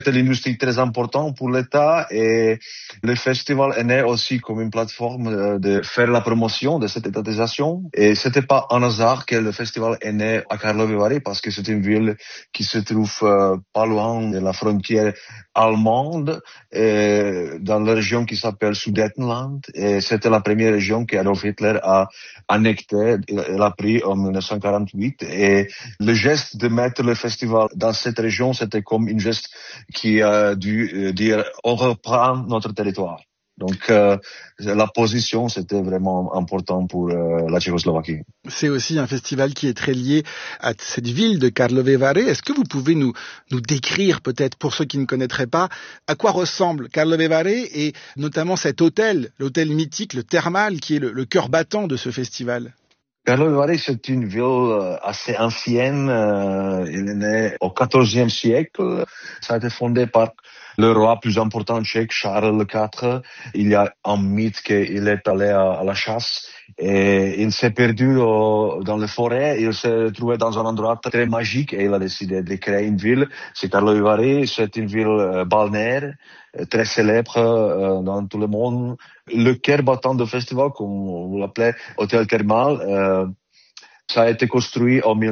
C'est l'industrie très importante pour l'État et le festival est né aussi comme une plateforme de faire la promotion de cette étatisation. Et c'était pas un hasard que le festival est né à Karlovy Vary parce que c'est une ville qui se trouve pas loin de la frontière allemande dans la région qui s'appelle Sudetenland. Et c'était la première région qu'Adolf Hitler a annexée. Il a pris en 1948 et le geste de mettre le festival dans cette région, c'était comme une geste qui a dû dire on reprend notre territoire. Donc la position, c'était vraiment important pour la Tchécoslovaquie. C'est aussi un festival qui est très lié à cette ville de Karlovy Vary. Est-ce que vous pouvez nous décrire peut-être, pour ceux qui ne connaîtraient pas, à quoi ressemble Karlovy Vary et notamment cet hôtel, l'hôtel mythique, le thermal, qui est le cœur battant de ce festival? Karlovy Vary, c'est une ville assez ancienne. Il est né au XIVe siècle. Ça a été fondé par le roi plus important tchèque, Charles IV. Il y a un mythe qu'il est allé à la chasse et il s'est perdu dans les forêts. Il s'est trouvé dans un endroit très magique et il a décidé de créer une ville. C'est Karlovy Vary. C'est une ville balnéaire très célèbre dans tout le monde. Le cœur battant du festival, comme vous l'appelez, hôtel thermal, ça a été construit en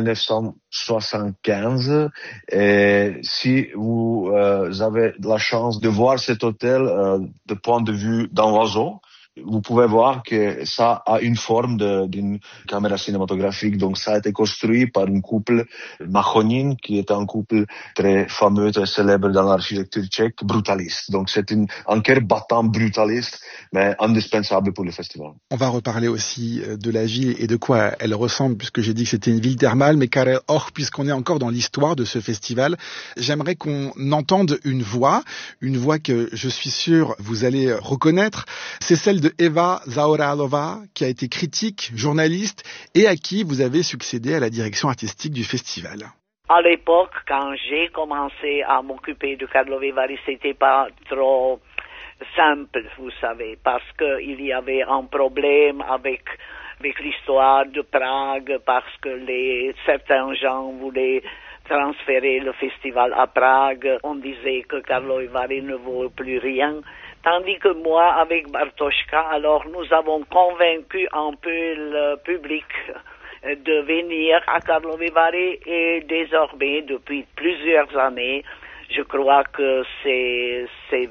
1975. Et si vous avez la chance de voir cet hôtel de point de vue d'un oiseau, vous pouvez voir que ça a une forme d'une caméra cinématographique. Donc ça a été construit par un couple Machonin, qui est un couple très fameux, très célèbre dans l'architecture tchèque, brutaliste. Donc c'est un cœur battant brutaliste, mais indispensable pour le festival. On va reparler aussi de la ville et de quoi elle ressemble, puisque j'ai dit que c'était une ville thermale, mais Karel Orff, puisqu'on est encore dans l'histoire de ce festival, j'aimerais qu'on entende une voix que je suis sûr vous allez reconnaître. C'est celle de Eva Zaoralova, qui a été critique, journaliste et à qui vous avez succédé à la direction artistique du festival. À l'époque, quand j'ai commencé à m'occuper de Karlovy Vary, c'était pas trop simple, vous savez, parce qu'il y avait un problème avec l'histoire de Prague, parce que certains gens voulaient transférer le festival à Prague. On disait que Karlovy Vary ne vaut plus rien. Tandis que moi, avec Bartoška, alors nous avons convaincu un peu le public de venir à Karlovy Vary et désormais, depuis plusieurs années, je crois que c'est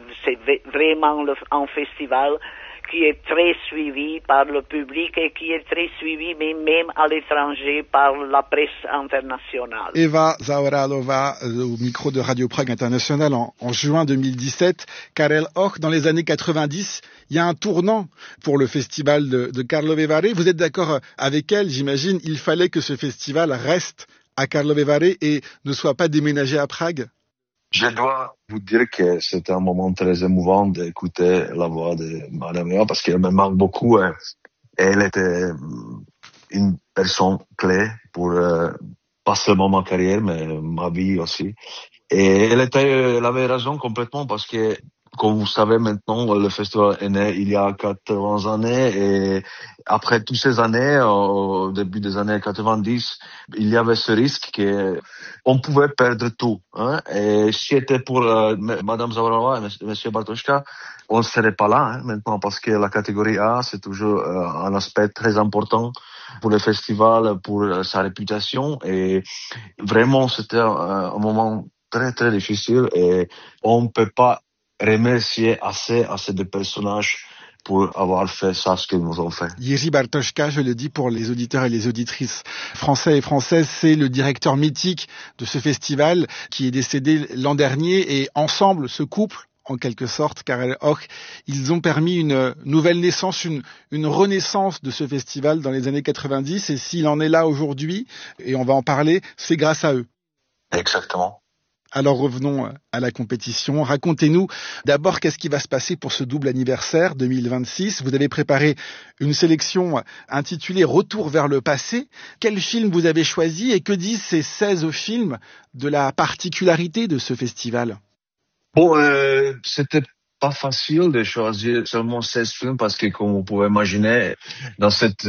vraiment un festival qui est très suivi par le public et qui est très suivi même à l'étranger par la presse internationale. Eva Zaoralova, au micro de Radio Prague International en juin 2017. Karel Orff, dans les années 90, il y a un tournant pour le festival de Karlovy Vary. Vous êtes d'accord avec elle, j'imagine, il fallait que ce festival reste à Karlovy Vary et ne soit pas déménagé à Prague? Je dois vous dire que c'était un moment très émouvant d'écouter la voix de Madame Eva parce qu'elle me manque beaucoup. Elle était une personne clé pour pas seulement ma carrière, mais ma vie aussi. Et elle avait raison complètement parce que, comme vous savez maintenant, le festival est né il y a 80 années et après toutes ces années, au début des années 90, il y avait ce risque qu'on pouvait perdre tout. Hein? Et si c'était pour Madame Zaoralova et Monsieur Bartoška, on ne serait pas là maintenant parce que la catégorie A, c'est toujours un aspect très important pour le festival, pour sa réputation. Et vraiment, c'était un moment très, très difficile et on ne peut pas remercier assez de personnages pour avoir fait ça, ce qu'ils nous ont fait. Jiří Bartoška, je le dis pour les auditeurs et les auditrices français et françaises, c'est le directeur mythique de ce festival qui est décédé l'an dernier et ensemble, ce couple, en quelque sorte, Karel Orff, ils ont permis une nouvelle naissance, une renaissance de ce festival dans les années 90 et s'il en est là aujourd'hui, et on va en parler, c'est grâce à eux. Exactement. Alors revenons à la compétition. Racontez-nous d'abord qu'est-ce qui va se passer pour ce double anniversaire 2026. Vous avez préparé une sélection intitulée Retour vers le passé. Quel film vous avez choisi et que disent ces 16 films de la particularité de ce festival? Bon, c'était pas facile de choisir seulement 16 films parce que, comme vous pouvez imaginer, dans cette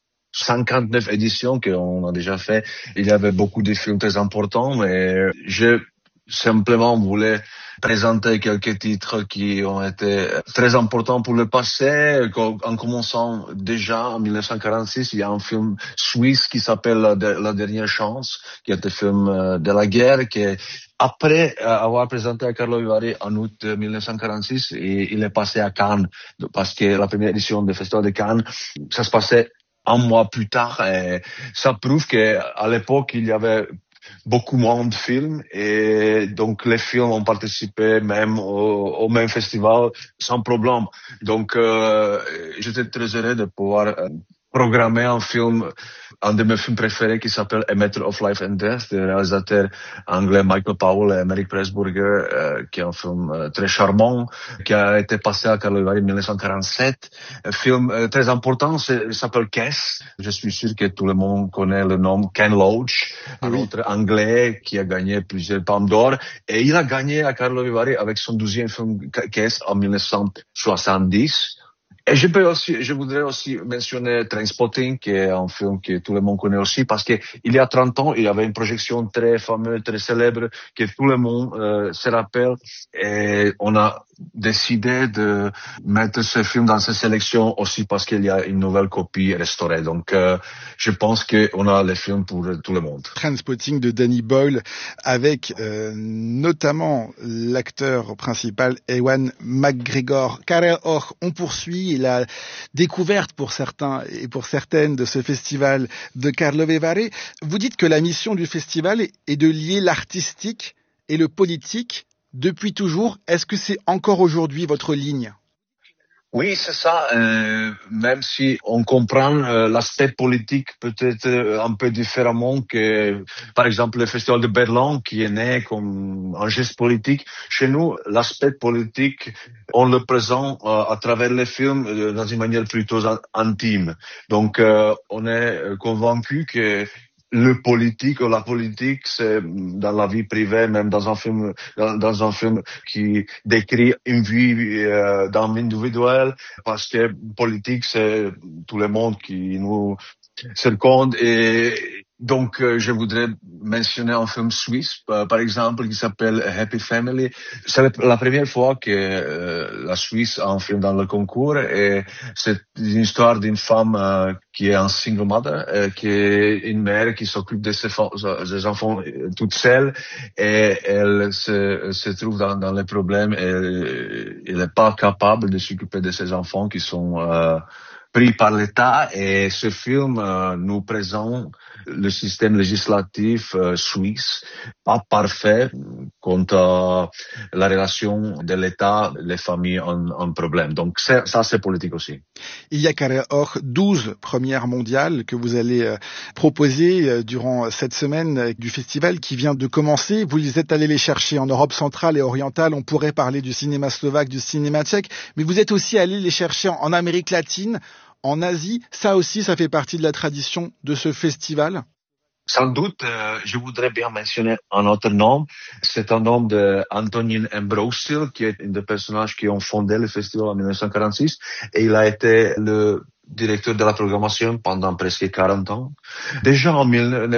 59 éditions qu'on a déjà fait, il y avait beaucoup de films très importants, mais je simplement voulais présenter quelques titres qui ont été très importants pour le passé. En commençant déjà en 1946, il y a un film suisse qui s'appelle La dernière chance, qui est un film de la guerre, qui est après avoir présenté à Carlo Vivari en août 1946, et il est passé à Cannes, parce que la première édition du Festival de Cannes, ça se passait un mois plus tard, et ça prouve qu'à l'époque, il y avait beaucoup moins de films, et donc les films ont participé même au même festival sans problème. Donc j'étais très heureux de pouvoir programmer un film, un de mes films préférés qui s'appelle A Matter of Life and Death, des réalisateurs anglais Michael Powell et Merrick Pressburger, qui est un film très charmant, qui a été passé à Carlo Vivari en 1947. Un film très important, il s'appelle Kes. Je suis sûr que tout le monde connaît le nom Ken Loach, un autre anglais qui a gagné plusieurs palmes d'or. Et il a gagné à Carlo Vivari avec son 12e film Kes en 1970. Et je voudrais aussi mentionner Trainspotting, qui est un film que tout le monde connaît aussi, parce que il y a 30 ans, il y avait une projection très fameuse, très célèbre, que tout le monde se rappelle, et on a décidé de mettre ce film dans cette sélection aussi parce qu'il y a une nouvelle copie restaurée. Donc, je pense qu'on a les films pour tout le monde. Trainspotting de Danny Boyle, avec notamment l'acteur principal Ewan McGregor. Karel Orff, on poursuit la découverte pour certains et pour certaines de ce festival de Carlo Vivari. Vous dites que la mission du festival est de lier l'artistique et le politique depuis toujours. Est-ce que c'est encore aujourd'hui votre ligne ? Oui, c'est ça. Même si on comprend l'aspect politique peut-être un peu différemment que, par exemple, le Festival de Berlin, qui est né comme un geste politique. Chez nous, l'aspect politique, on le présente à travers les films dans une manière plutôt intime. Donc, on est convaincu que le politique ou la politique, c'est dans la vie privée, même dans un film qui décrit une vie d'un individuel, parce que politique, c'est tout le monde qui nous circonde. Et donc, je voudrais mentionner un film suisse, par exemple, qui s'appelle Happy Family. C'est la première fois que la Suisse a un film dans le concours, et c'est une histoire d'une femme qui est un single mother, qui est une mère qui s'occupe de ses enfants toute seule, et elle se trouve dans les problèmes, et elle n'est pas capable de s'occuper de ses enfants qui sont pris par l'État. Et ce film nous présente le système législatif suisse, pas parfait quant à la relation de l'État, les familles en problème. Donc ça, c'est politique aussi. Il y a Karel Orff 12 premières mondiales que vous allez proposer durant cette semaine du festival qui vient de commencer. Vous êtes allé les chercher en Europe centrale et orientale. On pourrait parler du cinéma slovaque, du cinéma tchèque, mais vous êtes aussi allé les chercher en Amérique latine, en Asie. Ça aussi, ça fait partie de la tradition de ce festival. Sans doute, je voudrais bien mentionner un autre nom. C'est un nom de Antonín Ambrosil, qui est un des personnages qui ont fondé le festival en 1946, et il a été le directeur de la programmation pendant presque 40 ans. Déjà en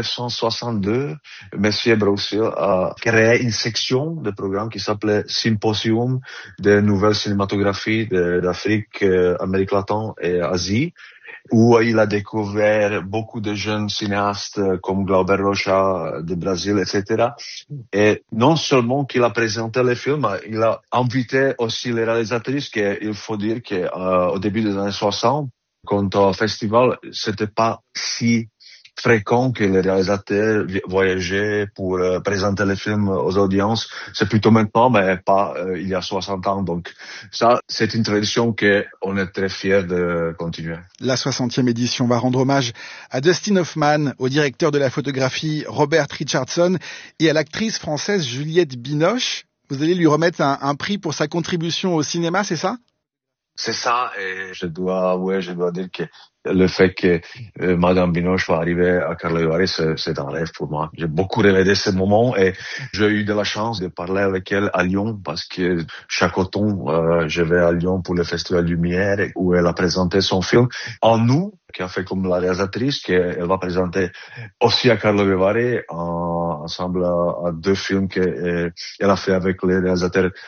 1962, Monsieur Ambrosil a créé une section de programme qui s'appelait Symposium de nouvelles cinématographies d'Afrique, Amérique latine et Asie, où il a découvert beaucoup de jeunes cinéastes comme Glauber Rocha de Brésil, etc. Et non seulement qu'il a présenté les films, il a invité aussi les réalisatrices, qu'il faut dire qu'au début des années 60, quand au festival, c'était pas si fréquent que les réalisateurs voyageaient pour présenter les films aux audiences. C'est plutôt maintenant, mais pas il y a 60 ans. Donc ça, c'est une tradition qu'on est très fiers de continuer. La 60e édition va rendre hommage à Dustin Hoffman, au directeur de la photographie Robert Richardson et à l'actrice française Juliette Binoche. Vous allez lui remettre un prix pour sa contribution au cinéma, c'est ça ? C'est ça, et je dois dire que le fait que Madame Binoche va arriver à Carlo Vivari, c'est un rêve pour moi. J'ai beaucoup rêvé de ce moment, et j'ai eu de la chance de parler avec elle à Lyon, parce que chaque automne, je vais à Lyon pour le Festival Lumière, où elle a présenté son film En nous, qui a fait comme la réalisatrice, qu'elle va présenter aussi à Carlo Vivari en ensemble à deux films qu'elle a fait avec les réalisateurs